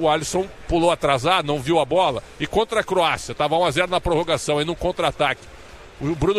o Alisson pulou atrasado, não viu a bola. E contra a Croácia, estava 1-0 na prorrogação, aí num contra-ataque. O Bruno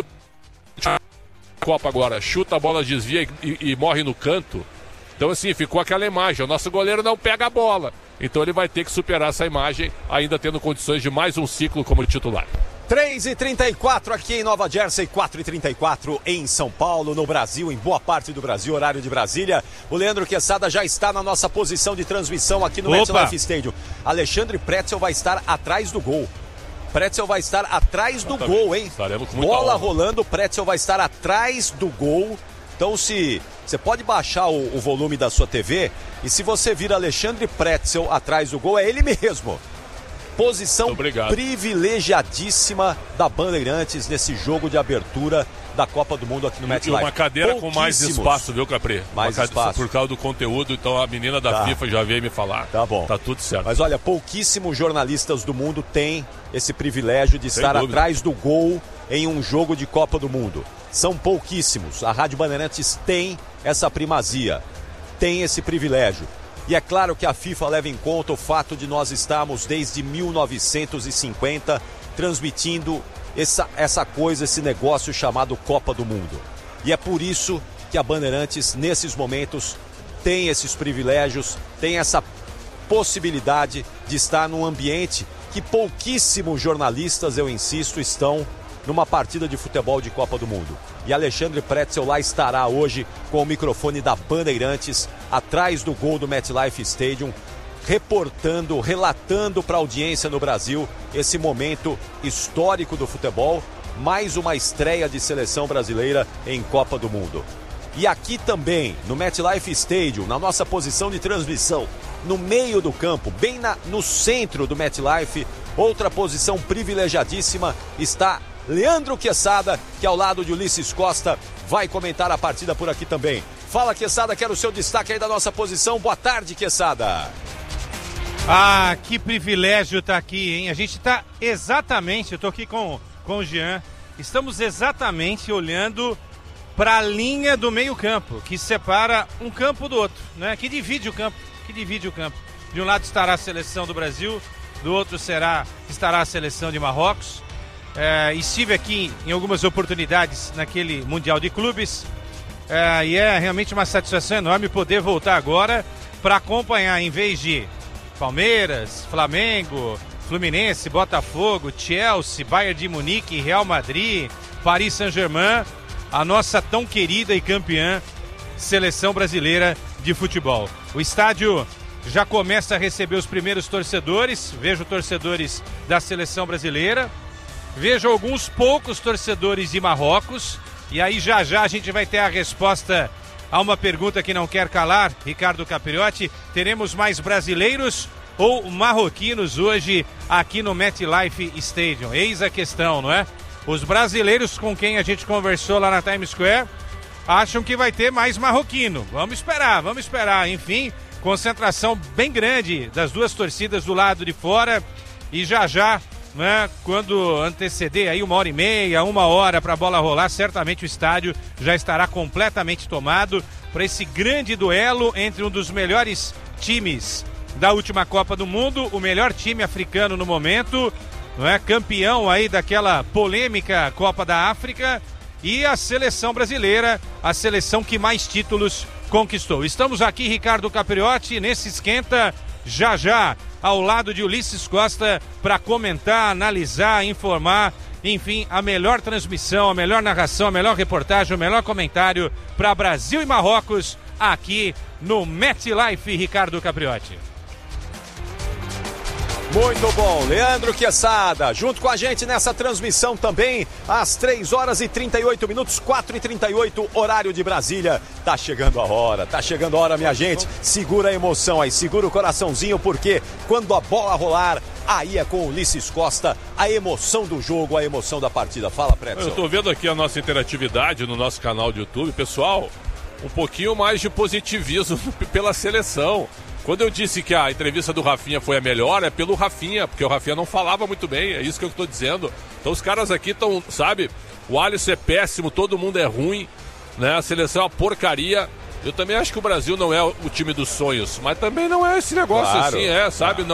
Copa agora, chuta a bola, desvia e morre no canto. Então assim, ficou aquela imagem, o nosso goleiro não pega a bola. Então ele vai ter que superar essa imagem, ainda tendo condições de mais um ciclo como titular. 3h34 aqui em Nova Jersey, 4h34 em São Paulo, no Brasil, em boa parte do Brasil, horário de Brasília. O Leandro Quesada já está na nossa posição de transmissão aqui no MetLife Stadium. Alexandre Pretzel vai estar atrás do gol. Pretzel vai estar atrás do gol, hein? Bola rolando, Pretzel vai estar atrás do gol. Então você pode baixar o volume da sua TV e se você vir Alexandre Pretzel atrás do gol, é ele mesmo. Posição privilegiadíssima da Bandeirantes nesse jogo de abertura da Copa do Mundo aqui no MetLife. E uma cadeira com mais espaço, viu, Capri? Mais espaço. Por causa do conteúdo, então a menina da FIFA já veio me falar. Tá bom. Tá tudo certo. Mas olha, pouquíssimos jornalistas do mundo têm esse privilégio de estar atrás do gol em um jogo de Copa do Mundo. São pouquíssimos. A Rádio Bandeirantes tem essa primazia, tem esse privilégio. E é claro que a FIFA leva em conta o fato de nós estarmos desde 1950 transmitindo essa coisa, esse negócio chamado Copa do Mundo. E é por isso que a Bandeirantes, nesses momentos, tem esses privilégios, tem essa possibilidade de estar num ambiente que pouquíssimos jornalistas, eu insisto, estão numa partida de futebol de Copa do Mundo. E Alexandre Pretzel lá estará hoje com o microfone da Bandeirantes, atrás do gol do MetLife Stadium, reportando, relatando para a audiência no Brasil esse momento histórico do futebol, mais uma estreia de seleção brasileira em Copa do Mundo. E aqui também, no MetLife Stadium, na nossa posição de transmissão, no meio do campo, bem no centro do MetLife, outra posição privilegiadíssima, está Leandro Quesada, que ao lado de Ulisses Costa vai comentar a partida por aqui também. Fala, Quesada, quero o seu destaque aí da nossa posição. Boa tarde, Quesada. Ah, que privilégio estar aqui, hein? A gente está exatamente, eu estou aqui com o Jean, estamos exatamente olhando para a linha do meio-campo, que separa um campo do outro, né? Que divide o campo. De um lado estará a seleção do Brasil, do outro estará a seleção de Marrocos. Estive aqui em algumas oportunidades naquele Mundial de Clubes e é realmente uma satisfação enorme poder voltar agora para acompanhar, em vez de Palmeiras, Flamengo, Fluminense, Botafogo, Chelsea, Bayern de Munique, Real Madrid, Paris Saint-Germain, a nossa tão querida e campeã seleção brasileira de futebol. O estádio já começa a receber os primeiros torcedores, vejo torcedores da seleção brasileira, vejo alguns poucos torcedores de Marrocos, e aí já a gente vai ter a resposta a uma pergunta que não quer calar, Ricardo Capriotti: teremos mais brasileiros ou marroquinos hoje aqui no MetLife Stadium? Eis a questão, não é? Os brasileiros com quem a gente conversou lá na Times Square acham que vai ter mais marroquino. Vamos esperar. Enfim, concentração bem grande das duas torcidas do lado de fora, e já, né, quando anteceder aí 1h30, 1 hora para a bola rolar, certamente o estádio já estará completamente tomado para esse grande duelo entre um dos melhores times da última Copa do Mundo, o melhor time africano no momento, não é, campeão aí daquela polêmica Copa da África, e a seleção brasileira, a seleção que mais títulos conquistou. Estamos aqui, Ricardo Capriotti, nesse esquenta, já ao lado de Ulisses Costa, para comentar, analisar, informar, enfim, a melhor transmissão, a melhor narração, a melhor reportagem, o melhor comentário para Brasil e Marrocos aqui no MetLife, Ricardo Capriotti. Muito bom, Leandro Quesada, junto com a gente nessa transmissão também, às 3h38, 4h38, horário de Brasília. Tá chegando a hora, minha gente. Segura a emoção aí, segura o coraçãozinho, porque quando a bola rolar, aí é com o Ulisses Costa, a emoção do jogo, a emoção da partida. Fala, Pretzel. Eu tô vendo aqui a nossa interatividade no nosso canal de YouTube. Pessoal, um pouquinho mais de positivismo pela seleção. Quando eu disse que a entrevista do Rafinha foi a melhor, é pelo Rafinha, porque o Rafinha não falava muito bem, é isso que eu estou dizendo. Então os caras aqui estão, sabe, o Alisson é péssimo, todo mundo é ruim, né? A seleção é uma porcaria. Eu também acho que o Brasil não é o time dos sonhos, mas também não é esse negócio, claro, assim, sabe? Claro.